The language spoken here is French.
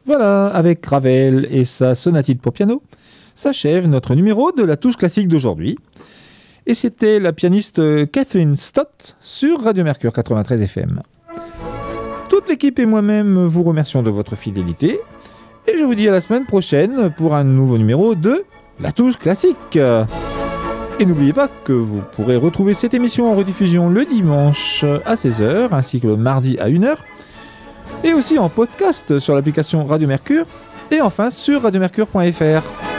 Voilà, avec Ravel et sa sonatine pour piano, s'achève notre numéro de la touche classique d'aujourd'hui. Et c'était la pianiste Kathleen Stott sur Radio Mercure 93 FM. Toute l'équipe et moi-même vous remercions de votre fidélité. Et je vous dis à la semaine prochaine pour un nouveau numéro de la touche classique. Et n'oubliez pas que vous pourrez retrouver cette émission en rediffusion le dimanche à 16h ainsi que le mardi à 1h. Et aussi en podcast sur l'application Radio Mercure et enfin sur radiomercure.fr.